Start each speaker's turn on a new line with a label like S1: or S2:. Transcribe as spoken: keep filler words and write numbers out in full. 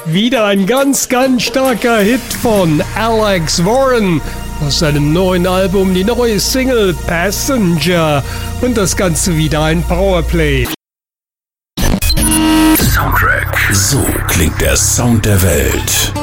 S1: Wieder ein ganz, ganz starker Hit von Alex Warren aus seinem neuen Album, die neue Single Passenger. Und das Ganze wieder ein Powerplay.
S2: Soundtrack. So klingt der Sound der Welt.